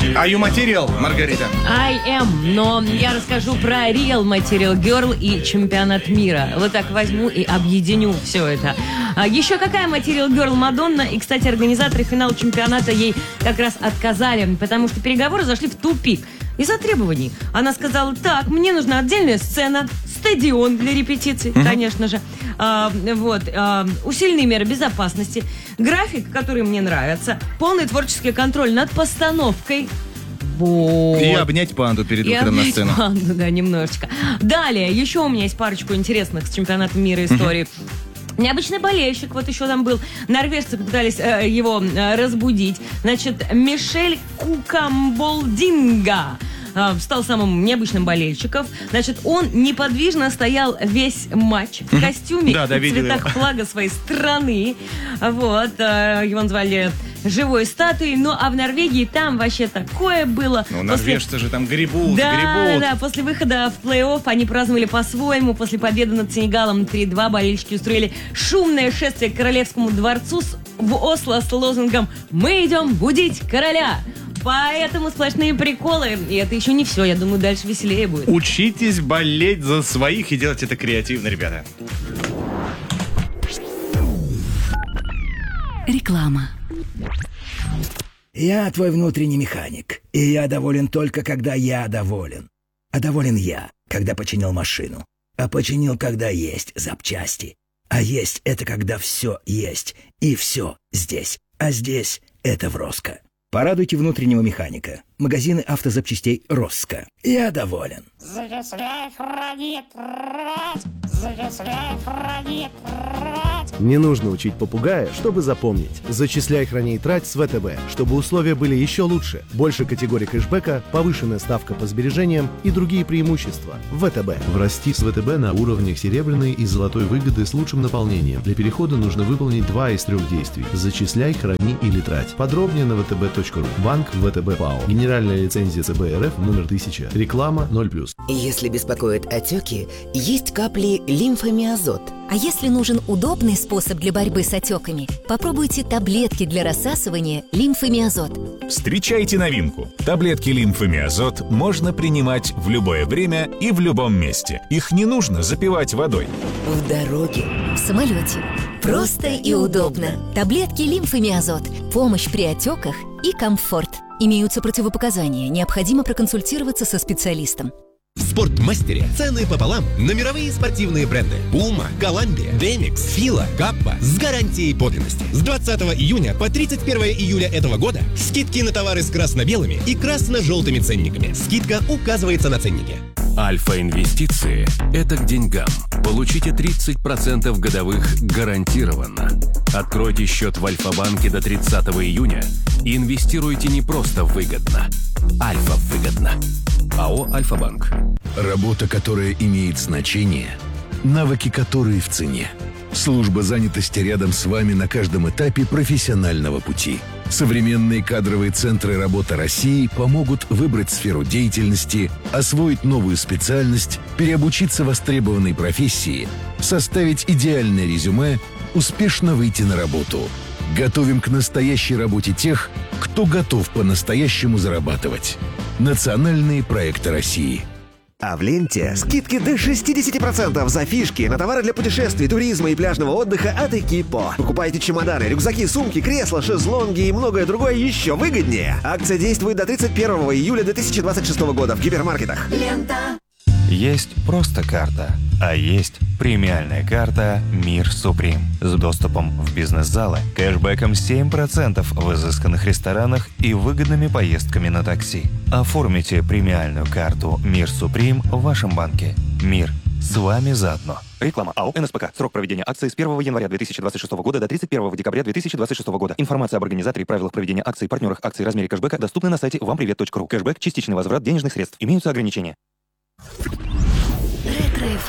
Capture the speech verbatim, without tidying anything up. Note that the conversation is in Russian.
Are you material, Маргарита? I am, но я расскажу про Real Material Girl и чемпионат мира. Вот так возьму и объединю все это. А еще какая Material Girl Мадонна? И, кстати, организаторы финала чемпионата ей как раз отказали, потому что переговоры зашли в тупик. Из-за требований. Она сказала: так, мне нужна отдельная сцена, стадион для репетиций, mm-hmm. конечно же, а, вот, а, усиленные меры безопасности, график, который мне нравится, полный творческий контроль над постановкой. Вот. И обнять панду перед И выходом на сцену. Панду, да, немножечко. Далее, еще у меня есть парочку интересных с чемпионата мира историй. Mm-hmm. Необычный болельщик, вот еще там был. Норвежцы пытались э, его э, разбудить. Значит, Мишель Кукамболдинга э, стал самым необычным болельщиком. Значит, он неподвижно стоял весь матч в костюме да, да, и цветах его. флага своей страны. Вот, э, его назвали живой статуей. Ну, а в Норвегии там вообще такое было. Ну, норвежцы же там гребут, да, гребут. Да, после выхода в плей-офф они праздновали по-своему. После победы над Сенегалом три-два болельщики устроили шумное шествие к Королевскому дворцу в Осло с лозунгом «Мы идем будить короля». Поэтому сплошные приколы. И это еще не все. Я думаю, дальше веселее будет. Учитесь болеть за своих и делать это креативно, ребята. Реклама. Я твой внутренний механик, и я доволен только, когда я доволен. А доволен я, когда починил машину. А починил, когда есть запчасти. А есть — это когда все есть, и все здесь. А здесь — это в Роско. Порадуйте внутреннего механика. Магазины автозапчастей Роско. Я доволен. Зачисляй, храни, трать! Зачисляй, храни, трать! Не нужно учить попугая, чтобы запомнить. Зачисляй, храни и трать с ВТБ, чтобы условия были еще лучше. Больше категорий кэшбэка, повышенная ставка по сбережениям и другие преимущества. ВТБ. Врасти с ВТБ на уровнях серебряной и золотой выгоды с лучшим наполнением. Для перехода нужно выполнить два из трех действий. Зачисляй, храни или трать. Подробнее на вэ тэ бэ точка ру. Банк ВТБ ПАО. Генеральная лицензия цэ бэ эр эф номер тысяча. Реклама ноль плюс. Если беспокоят отеки, есть капли лимфомиазот. А если нужен удобный способ для борьбы с отеками, попробуйте таблетки для рассасывания лимфомиазот. Встречайте новинку. Таблетки лимфомиазот можно принимать в любое время и в любом месте. Их не нужно запивать водой. В дороге. В самолете. Просто и удобно. Таблетки лимфомиазот. Помощь при отеках и комфорт. Имеются противопоказания. Необходимо проконсультироваться со специалистом. В Спортмастере цены пополам на мировые спортивные бренды Puma, Columbia, Demix, Fila, Kappa с гарантией подлинности. С двадцатого июня по тридцать первое июля этого года скидки на товары с красно-белыми и красно-желтыми ценниками. Скидка указывается на ценнике. Альфа-инвестиции – это к деньгам. Получите тридцать процентов годовых гарантированно. Откройте счет в Альфа-банке до тридцатого июня и инвестируйте не просто выгодно. Альфа выгодно. АО «Альфа-банк». Работа, которая имеет значение, навыки, которые в цене. Служба занятости рядом с вами на каждом этапе профессионального пути. Современные кадровые центры работы России помогут выбрать сферу деятельности, освоить новую специальность, переобучиться востребованной профессии, составить идеальное резюме, успешно выйти на работу. Готовим к настоящей работе тех, кто готов по-настоящему зарабатывать. Национальные проекты России. А в ленте скидки до шестьдесят процентов за фишки на товары для путешествий, туризма и пляжного отдыха от Экипо. Покупайте чемоданы, рюкзаки, сумки, кресла, шезлонги и многое другое еще выгоднее. Акция действует до тридцать первого июля две тысячи двадцать шестого года в гипермаркетах. Лента. Есть просто карта, а есть премиальная карта «Мир Суприм» с доступом в бизнес-залы, кэшбэком семь процентов в изысканных ресторанах и выгодными поездками на такси. Оформите премиальную карту «Мир Суприм» в вашем банке. Мир с вами заодно. Реклама. АО «эн эс пэ ка». Срок проведения акции с первого января две тысячи двадцать шестого года до тридцать первого декабря две тысячи двадцать шестого года. Информация об организаторе и правилах проведения акций, партнерах акций, размере кэшбэка доступны на сайте вам привет точка ру. Кэшбэк – частичный возврат денежных средств. Имеются ограничения.